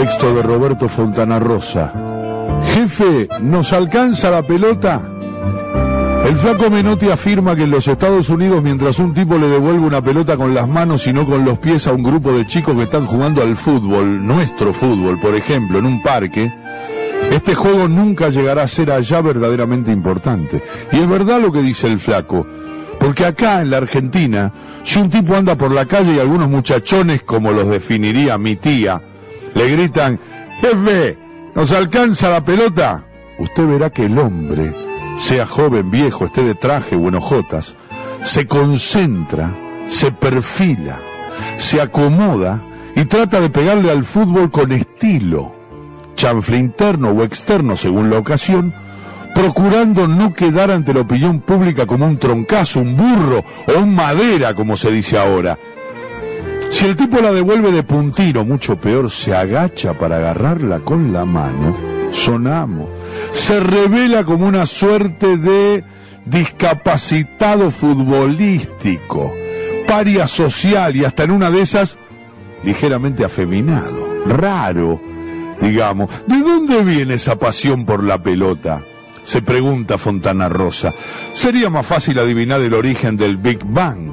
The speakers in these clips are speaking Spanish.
Texto de Roberto Fontana Rosa. Jefe, ¿nos alcanza la pelota? El flaco Menotti afirma que en los Estados Unidos, mientras un tipo le devuelve una pelota con las manos y no con los pies a un grupo de chicos que están jugando al fútbol, nuestro fútbol, por ejemplo, en un parque, este juego nunca llegará a ser allá verdaderamente importante. Y es verdad lo que dice el flaco, porque acá en la Argentina, si un tipo anda por la calle y algunos muchachones, como los definiría mi tía, le gritan, jefe, ¿nos alcanza la pelota? Usted verá que el hombre, sea joven, viejo, esté de traje o en hojotas, se concentra, se perfila, se acomoda y trata de pegarle al fútbol con estilo, chanfle interno o externo según la ocasión, procurando no quedar ante la opinión pública como un troncazo, un burro o un madera, como se dice ahora. Si el tipo la devuelve de puntino, mucho peor, se agacha para agarrarla con la mano, sonamos. Se revela como una suerte de discapacitado futbolístico, paria social y hasta en una de esas ligeramente afeminado, raro, digamos. ¿De dónde viene esa pasión por la pelota?, se pregunta Fontana Rosa. Sería más fácil adivinar el origen del Big Bang,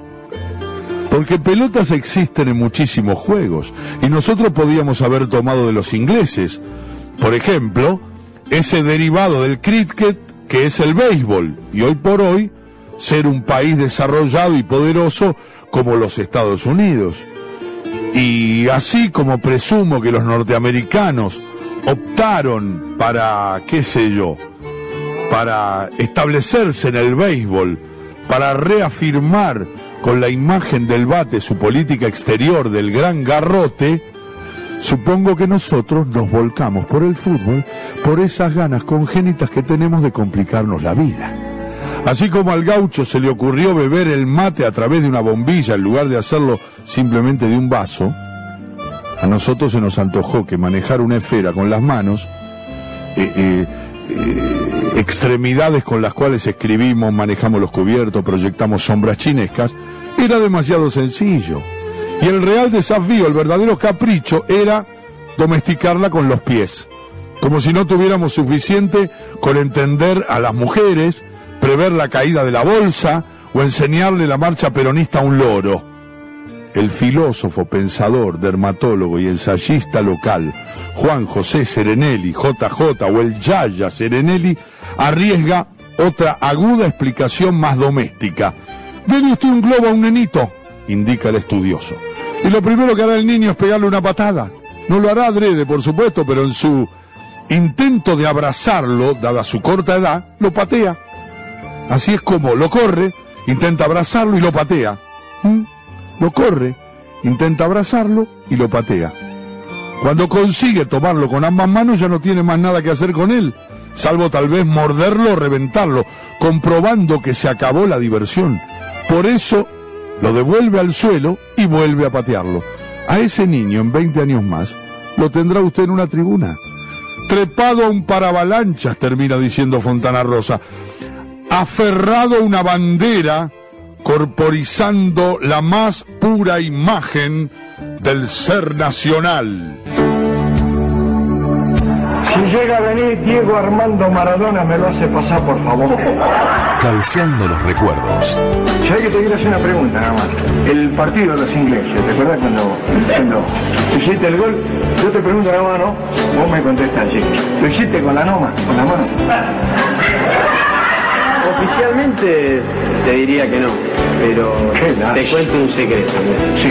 porque pelotas existen en muchísimos juegos y nosotros podíamos haber tomado de los ingleses, por ejemplo, ese derivado del cricket que es el béisbol, y hoy por hoy ser un país desarrollado y poderoso como los Estados Unidos. Y así como presumo que los norteamericanos optaron para, qué sé yo, para establecerse en el béisbol, para reafirmar con la imagen del bate su política exterior del gran garrote, supongo que nosotros nos volcamos por el fútbol por esas ganas congénitas que tenemos de complicarnos la vida. Así como al gaucho se le ocurrió beber el mate a través de una bombilla en lugar de hacerlo simplemente de un vaso, a nosotros se nos antojó que manejar una esfera con las manos, extremidades con las cuales escribimos, manejamos los cubiertos, proyectamos sombras chinescas, era demasiado sencillo. Y el real desafío, el verdadero capricho, era domesticarla con los pies, como si no tuviéramos suficiente con entender a las mujeres, prever la caída de la bolsa o enseñarle la marcha peronista a un loro. El filósofo, pensador, dermatólogo y ensayista local Juan José Serenelli, JJ o el Yaya Serenelli, arriesga otra aguda explicación más doméstica. Dele usted un globo a un nenito, indica el estudioso, y lo primero que hará el niño es pegarle una patada. No lo hará adrede, por supuesto, pero en su intento de abrazarlo, dada su corta edad, lo patea. Así es como lo corre, intenta abrazarlo y lo patea. Lo corre, intenta abrazarlo y lo patea. Cuando consigue tomarlo con ambas manos ya no tiene más nada que hacer con él, salvo tal vez morderlo o reventarlo, comprobando que se acabó la diversión. Por eso lo devuelve al suelo y vuelve a patearlo. A ese niño en 20 años más lo tendrá usted en una tribuna, trepado a un paravalanchas, termina diciendo Fontana Rosa, aferrado a una bandera, corporizando la más pura imagen del ser nacional. Si llega a venir Diego Armando Maradona, me lo hace pasar, por favor. Cabeceando los recuerdos. ¿Sabes que te quiero hacer una pregunta nada más? El partido de los ingleses, ¿te acuerdas cuando hiciste el gol? Yo te pregunto nada más, ¿no? Vos me contestas así. ¿Lo hiciste con la mano? Oficialmente te diría que no, pero te cuento un secreto. Sí.